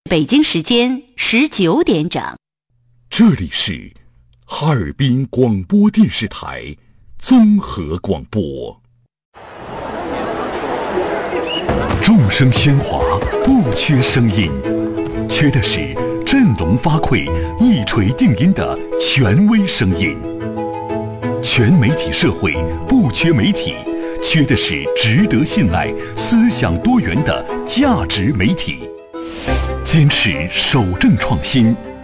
北京时间19点整。 这里是哈尔滨广播电视台综合广播。众声喧哗，不缺声音，缺的是振聋发聩、一锤定音的权威声音。全媒体社会不缺媒体，缺的是值得信赖、思想多元的价值媒体。坚持守正创新，